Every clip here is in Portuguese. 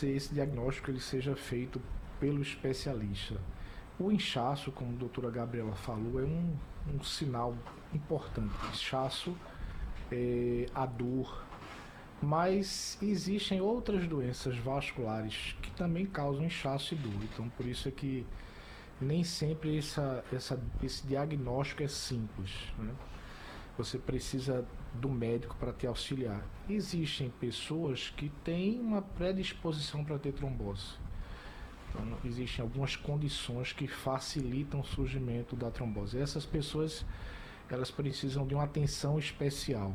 esse diagnóstico ele seja feito pelo especialista. O inchaço, como a doutora Gabriela falou, é um sinal importante. Inchaço, a dor, mas existem outras doenças vasculares que também causam inchaço e dor. Então, por isso é que nem sempre esse diagnóstico é simples, né? Você precisa do médico para te auxiliar. Existem pessoas que têm uma predisposição para ter trombose. Então, existem algumas condições que facilitam o surgimento da trombose. Essas pessoas, elas precisam de uma atenção especial.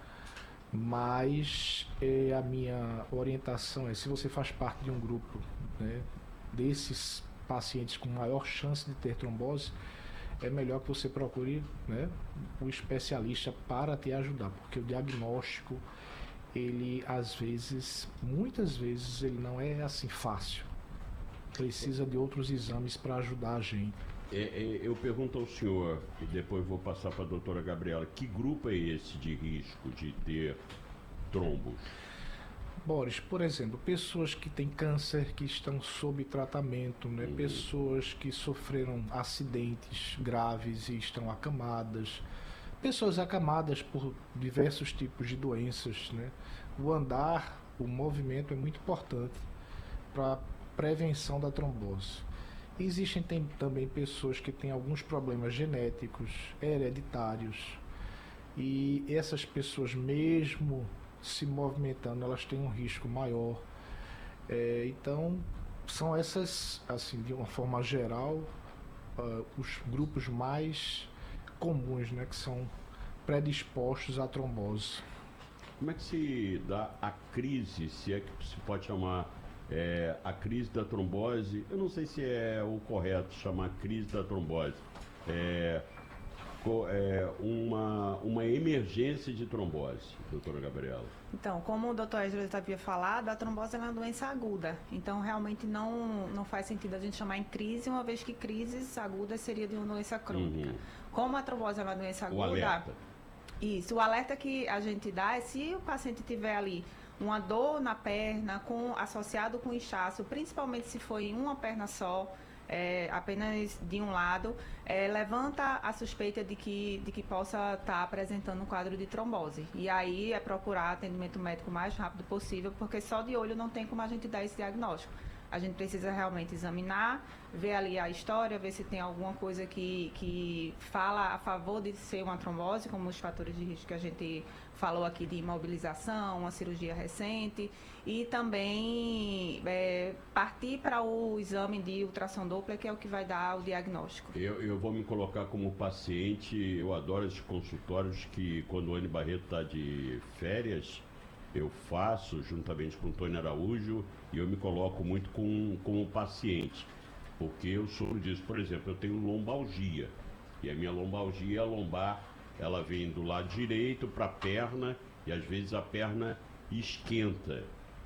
Mas a minha orientação é, se você faz parte de um grupo, né, desses pacientes com maior chance de ter trombose, é melhor que você procure, né, o especialista para te ajudar, porque o diagnóstico, ele às vezes, muitas vezes, ele não é assim fácil. Precisa de outros exames para ajudar a gente. Eu pergunto ao senhor, e depois vou passar para a doutora Gabriela, que grupo é esse de risco de ter trombos? Boris, por exemplo, pessoas que têm câncer, que estão sob tratamento, né? Pessoas que sofreram acidentes graves e estão acamadas, pessoas acamadas por diversos tipos de doenças, né? O andar, o movimento é muito importante para a prevenção da trombose. Existem também pessoas que têm alguns problemas genéticos, hereditários, e essas pessoas, mesmo se movimentando, elas têm um risco maior. Então, são essas, assim, de uma forma geral, os grupos mais comuns, né, que são predispostos à trombose. Como é que se dá a crise, se é que se pode chamar a crise da trombose? Eu não sei se é o correto chamar crise da trombose. Uma emergência de trombose, doutora Gabriela. Então, como o doutor Esdras havia falado, a trombose é uma doença aguda. Então, realmente não faz sentido a gente chamar em crise, uma vez que crises agudas seria de uma doença crônica. Como a trombose é uma doença aguda... O alerta. Isso, o alerta que a gente dá é se o paciente tiver ali uma dor na perna associado com inchaço, principalmente se for em uma perna só, apenas de um lado, levanta a suspeita de que possa estar apresentando um quadro de trombose. E aí é procurar atendimento médico o mais rápido possível, porque só de olho não tem como a gente dar esse diagnóstico. A gente precisa realmente examinar, ver ali a história, ver se tem alguma coisa que fala a favor de ser uma trombose, como os fatores de risco que a gente falou aqui de imobilização, uma cirurgia recente, e também partir para o exame de ultrassom Doppler, que é o que vai dar o diagnóstico. Eu vou me colocar como paciente. Eu adoro esses consultórios que, quando o Anne Barreto está de férias, eu faço juntamente com o Tony Araújo, e eu me coloco muito como paciente, porque eu sofro disso. Por exemplo, eu tenho lombalgia, e a minha lombalgia, a lombar, ela vem do lado direito para a perna, e às vezes a perna esquenta,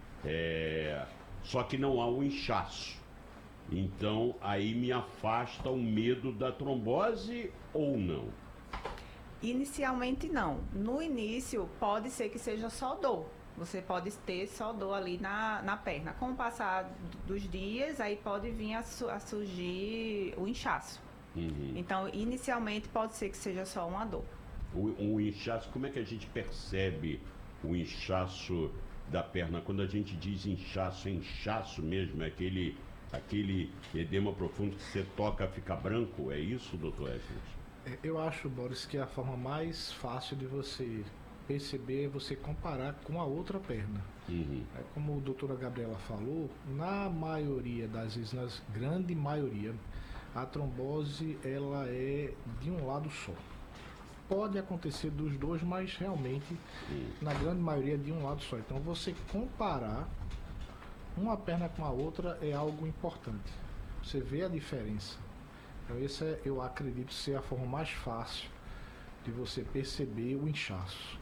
só que não há o inchaço. Então aí me afasta o medo da trombose ou não? Inicialmente não. No início pode ser que seja só dor. Você pode ter só dor ali na perna. Com o passar dos dias, aí pode vir a surgir o inchaço. Então, inicialmente pode ser que seja só uma dor. O inchaço, como é que a gente percebe o inchaço da perna? Quando a gente diz inchaço, é inchaço mesmo? É aquele edema profundo que você toca fica branco? É isso, doutor Esdras? Eu acho, Boris, que a forma mais fácil de você perceber é você comparar com a outra perna. Como a doutora Gabriela falou, na maioria das vezes, na grande maioria, a trombose ela é de um lado só. Pode acontecer dos dois, mas realmente, na grande maioria, de um lado só. Então, você comparar uma perna com a outra é algo importante. Você vê a diferença. Então, essa eu acredito ser a forma mais fácil de você perceber o inchaço.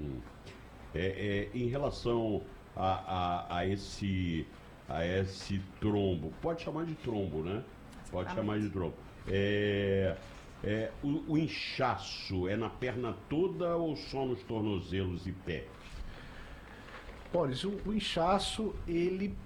Em relação a esse trombo, pode chamar de trombo, né? Pode chamar de trombo. O inchaço é na perna toda ou só nos tornozelos e pé? Boris, o inchaço, ele